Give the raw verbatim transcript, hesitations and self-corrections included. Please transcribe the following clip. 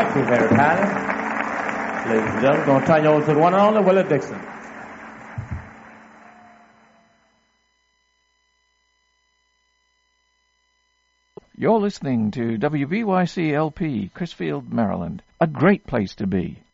much. You're very kind. Ladies and gentlemen, going to turn you over to the one and only Willie Dixon. You're listening to W B Y C L P, Crisfield, Maryland. A great place to be.